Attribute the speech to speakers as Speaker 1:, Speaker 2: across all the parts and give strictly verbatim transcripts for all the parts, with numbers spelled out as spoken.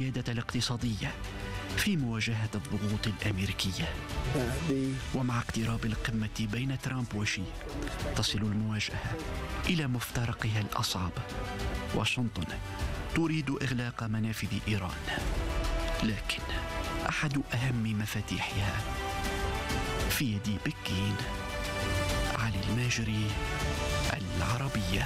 Speaker 1: القيادة الاقتصادية في مواجهة الضغوط الأمريكية. ومع اقتراب القمة بين ترامب وشي تصل المواجهة إلى مفترقها الأصعب. واشنطن تريد إغلاق منافذ إيران، لكن أحد أهم مفاتيحها في يد بكين. علي الماجري، العربية.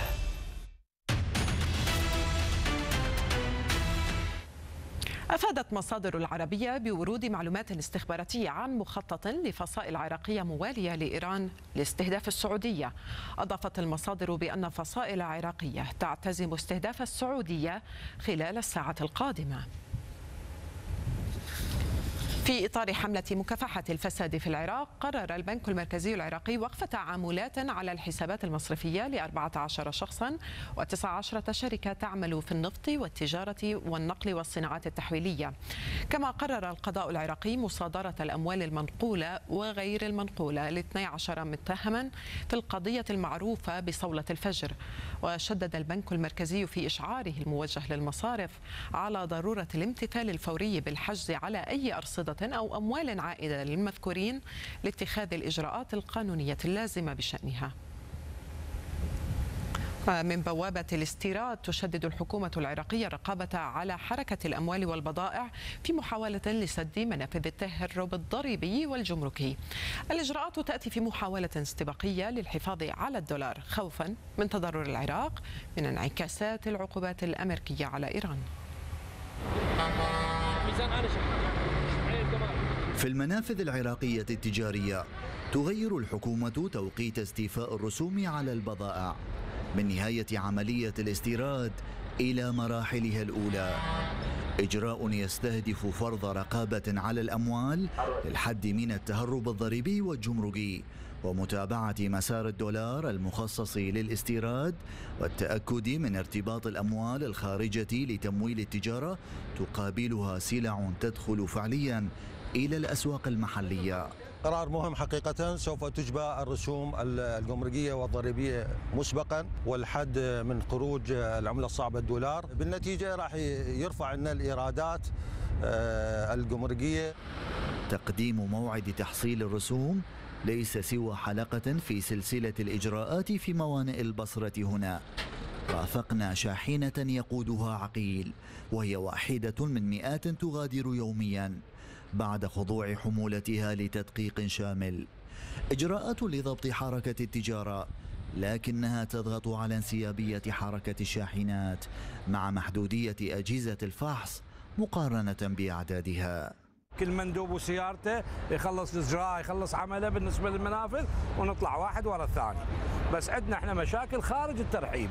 Speaker 2: أفادت مصادر العربية بورود معلومات استخباراتية عن مخطط لفصائل عراقية موالية لإيران لاستهداف السعودية. أضافت المصادر بأن فصائل عراقية تعتزم استهداف السعودية خلال الساعة القادمة. في إطار حملة مكافحة الفساد في العراق، قرر البنك المركزي العراقي وقف تعاملات على الحسابات المصرفية لأربعة عشر شخصا وتسعة عشر شركة تعمل في النفط والتجارة والنقل والصناعات التحويلية. كما قرر القضاء العراقي مصادرة الأموال المنقولة وغير المنقولة لاثني عشر متهما في القضية المعروفة بصولة الفجر. وشدد البنك المركزي في إشعاره الموجه للمصارف على ضرورة الامتثال الفوري بالحجز على أي أرصدة أو أموال عائدة للمذكورين لاتخاذ الإجراءات القانونية اللازمة بشأنها. ومن بوابة الاستيراد، تشدد الحكومة العراقية الرقابة على حركة الأموال والبضائع في محاولة لسد منافذ التهرب الضريبي والجمركي. الإجراءات تأتي في محاولة استباقية للحفاظ على الدولار خوفا من تضرر العراق من انعكاسات العقوبات الأمريكية على إيران.
Speaker 3: في المنافذ العراقية التجارية، تغير الحكومة توقيت استيفاء الرسوم على البضائع من نهاية عملية الاستيراد إلى مراحلها الأولى. إجراء يستهدف فرض رقابة على الأموال للحد من التهرب الضريبي والجمركي، ومتابعة مسار الدولار المخصص للاستيراد، والتأكد من ارتباط الأموال الخارجة لتمويل التجارة تقابلها سلع تدخل فعليا إلى الأسواق المحلية.
Speaker 4: قرار مهم حقيقة، سوف تجبى الرسوم الجمركية والضريبية مسبقا، والحد من خروج العملة الصعبة الدولار. بالنتيجة راح يرفع لنا الإيرادات الجمركية.
Speaker 3: تقديم موعد تحصيل الرسوم ليس سوى حلقة في سلسلة الإجراءات في موانئ البصرة هنا. رافقنا شاحنة يقودها عقيل، وهي واحدة من مئات تغادر يوميا بعد خضوع حمولتها لتدقيق شامل. إجراءات لضبط حركة التجارة، لكنها تضغط على انسيابية حركة الشاحنات مع محدودية أجهزة الفحص مقارنة بأعدادها.
Speaker 5: كل مندوب وسيارته يخلص الإجراء، يخلص عمله بالنسبة للمنافذ، ونطلع واحد ورا الثاني. بس عندنا احنا مشاكل خارج الترحيب،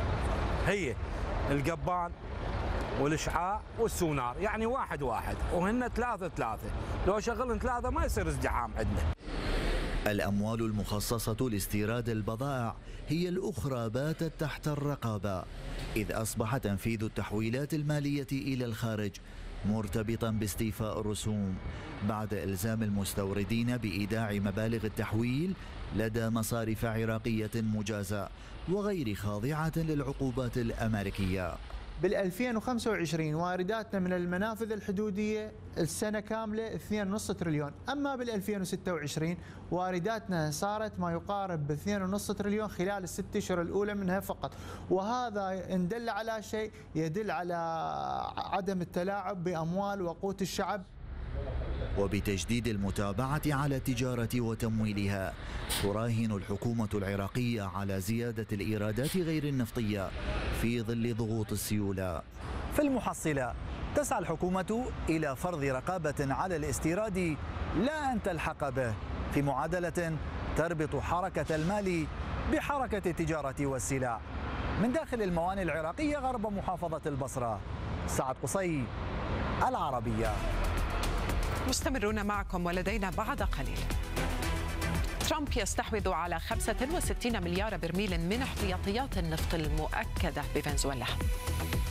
Speaker 5: هي القبان والإشعاع والسونار، يعني واحد واحد، وهن ثلاثة ثلاثة. لو شغلن ثلاثة ما يصير ازدحام عندنا.
Speaker 3: الأموال المخصصة لاستيراد البضائع هي الأخرى باتت تحت الرقابة، إذ أصبح تنفيذ التحويلات المالية إلى الخارج مرتبطا باستيفاء الرسوم، بعد إلزام المستوردين بإيداع مبالغ التحويل لدى مصارف عراقية مجازة وغير خاضعة للعقوبات الأمريكية.
Speaker 6: بال ألفين وخمسة وعشرين وارداتنا من المنافذ الحدودية السنة كاملة اثنين فاصلة خمسة تريليون، أما بال ألفين وستة وعشرين وارداتنا صارت ما يقارب ب اثنين فاصلة خمسة تريليون خلال الست أشهر الأولى منها فقط. وهذا إن دل على شيء يدل على عدم التلاعب بأموال وقوت الشعب.
Speaker 3: وبتجديد المتابعة على التجارة وتمويلها، تراهن الحكومة العراقية على زيادة الإيرادات غير النفطية في ظل ضغوط السيولة.
Speaker 7: في المحصلة، تسعى الحكومة إلى فرض رقابة على الاستيراد لا أن تلحق به، في معادلة تربط حركة المال بحركة التجارة والسلع. من داخل الموانئ العراقية غرب محافظة البصرة، سعد قصي، العربية.
Speaker 2: مستمرون معكم ولدينا بعد قليل. ترامب يستحوذ على خمسة وستين مليار برميل من احتياطيات النفط المؤكدة بفنزويلا.